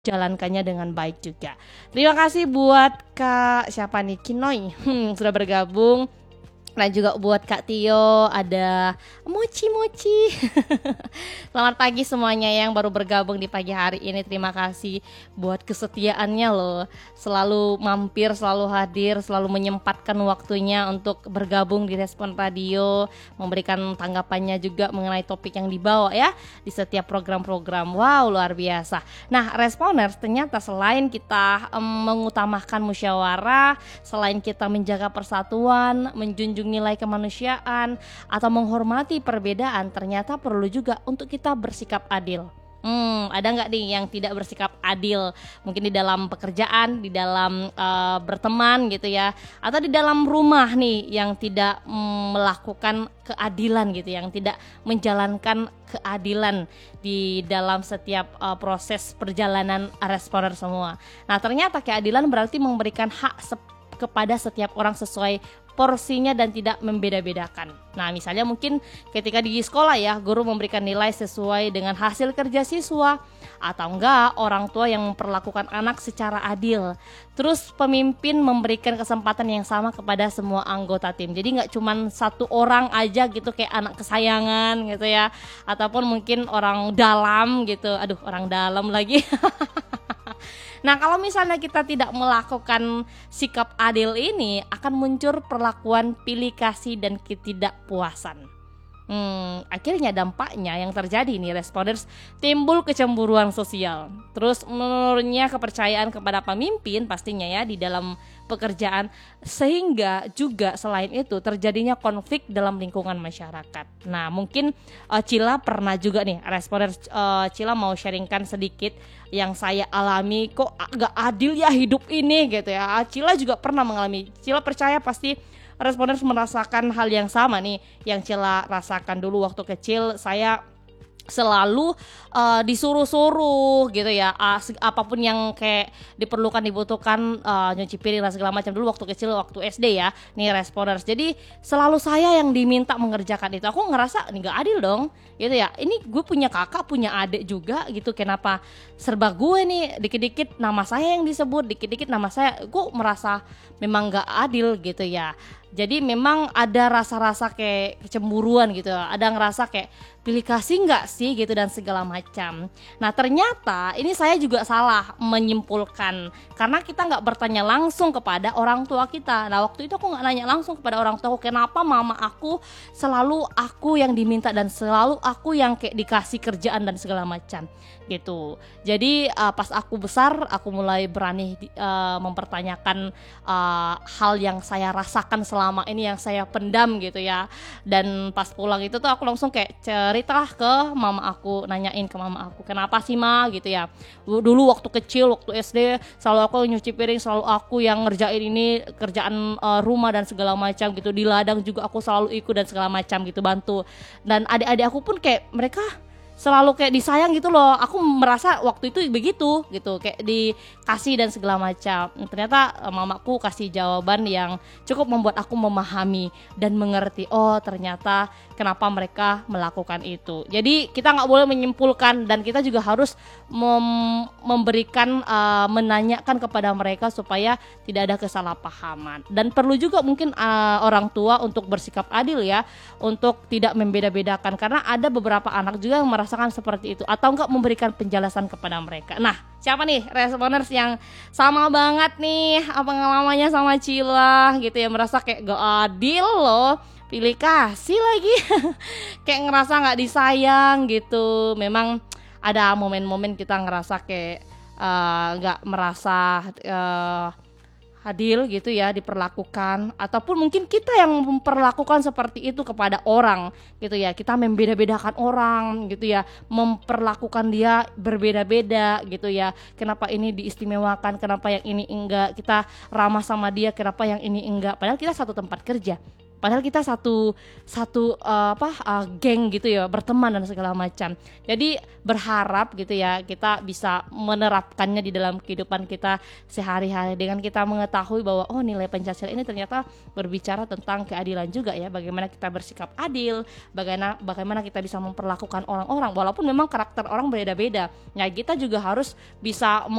jalankannya dengan baik juga. Terima kasih buat Kak siapa nih, Kinoy sudah bergabung. Dan juga buat Kak Tio, ada Mochi. Selamat pagi semuanya yang baru bergabung di pagi hari ini. Terima kasih buat kesetiaannya loh. Selalu mampir, selalu hadir, selalu menyempatkan waktunya untuk bergabung di Respon Radio, memberikan tanggapannya juga mengenai topik yang dibawa ya di setiap program-program. Wow, luar biasa. Nah, Responers ternyata selain kita mengutamakan musyawarah, selain kita menjaga persatuan, menjunjung nilai kemanusiaan atau menghormati perbedaan, ternyata perlu juga untuk kita bersikap adil. Ada nggak nih yang tidak bersikap adil? Mungkin di dalam pekerjaan, di dalam berteman gitu ya, atau di dalam rumah nih yang tidak melakukan keadilan gitu, yang tidak menjalankan keadilan di dalam setiap proses perjalanan Responer semua. Nah, ternyata keadilan berarti memberikan hak kepada setiap orang sesuai porsinya dan tidak membeda-bedakan. Nah, misalnya mungkin ketika di sekolah ya, guru memberikan nilai sesuai dengan hasil kerja siswa, atau enggak orang tua yang memperlakukan anak secara adil. Terus pemimpin memberikan kesempatan yang sama kepada semua anggota tim. Jadi nggak cuma satu orang aja gitu kayak anak kesayangan gitu ya, ataupun mungkin orang dalam gitu. Aduh, orang dalam lagi. Nah, kalau misalnya kita tidak melakukan sikap adil ini, akan muncul perlakuan pilih kasih dan ketidakpuasan. Akhirnya dampaknya yang terjadi nih Responders, timbul kecemburuan sosial. Terus menurunnya kepercayaan kepada pemimpin pastinya ya di dalam pekerjaan, sehingga juga selain itu terjadinya konflik dalam lingkungan masyarakat. Nah, mungkin Cila pernah juga nih Responders, Cila mau sharingkan sedikit yang saya alami, kok gak adil ya hidup ini gitu ya. Cila juga pernah mengalami. Cila percaya pasti Responders merasakan hal yang sama nih yang Cila rasakan dulu waktu kecil. Saya selalu disuruh-suruh gitu ya, apapun yang kayak dibutuhkan, nyuci piring dan segala macam dulu waktu kecil, waktu SD ya nih Responders. Jadi selalu saya yang diminta mengerjakan itu. Aku ngerasa ini gak adil dong gitu ya, ini gue punya kakak, punya adik juga gitu, kenapa serba gue nih, dikit-dikit nama saya yang disebut, dikit-dikit nama saya, gue merasa memang gak adil gitu ya. Jadi memang ada rasa-rasa kayak kecemburuan gitu, ada ngerasa kayak pilih kasih nggak sih gitu dan segala macam. Nah, ternyata ini saya juga salah menyimpulkan karena kita nggak bertanya langsung kepada orang tua kita. Nah, waktu itu aku nggak nanya langsung kepada orang tua aku, kenapa mama aku selalu aku yang diminta dan selalu aku yang kayak dikasih kerjaan dan segala macam gitu. Jadi pas aku besar aku mulai berani mempertanyakan hal yang saya rasakan selama ini, yang saya pendam gitu ya. Dan pas pulang itu tuh aku langsung kayak cerita ke mama aku, nanyain ke mama aku, kenapa sih ma gitu ya, dulu waktu kecil, waktu SD selalu aku nyuci piring, selalu aku yang ngerjain ini kerjaan rumah dan segala macam gitu, di ladang juga aku selalu ikut dan segala macam gitu, bantu. Dan adik-adik aku pun kayak mereka selalu kayak disayang gitu loh. Aku merasa waktu itu begitu gitu, kayak dikasih dan segala macam. Ternyata mamaku kasih jawaban yang cukup membuat aku memahami dan mengerti, oh ternyata kenapa mereka melakukan itu. Jadi kita nggak boleh menyimpulkan, dan kita juga harus memberikan menanyakan kepada mereka supaya tidak ada kesalahpahaman. Dan perlu juga mungkin orang tua untuk bersikap adil ya, untuk tidak membeda-bedakan, karena ada beberapa anak juga yang merasakan seperti itu, atau enggak memberikan penjelasan kepada mereka. Nah, siapa nih Responders yang sama banget nih pengalamannya sama Cila gitu ya, merasa kayak gak adil loh, pilih kasih lagi kayak ngerasa gak disayang gitu. Memang ada momen-momen kita ngerasa kayak gak merasa adil gitu ya diperlakukan, ataupun mungkin kita yang memperlakukan seperti itu kepada orang gitu ya. Kita membeda-bedakan orang gitu ya, memperlakukan dia berbeda-beda gitu ya. Kenapa ini diistimewakan, kenapa yang ini enggak, kita ramah sama dia, kenapa yang ini enggak, padahal kita satu tempat kerja. padahal kita satu geng gitu ya, berteman dan segala macam. Jadi berharap gitu ya kita bisa menerapkannya di dalam kehidupan kita sehari-hari dengan kita mengetahui bahwa oh, nilai Pancasila ini ternyata berbicara tentang keadilan juga ya, bagaimana kita bersikap adil, bagaimana kita bisa memperlakukan orang-orang walaupun memang karakter orang berbeda-beda. Nah, kita juga harus bisa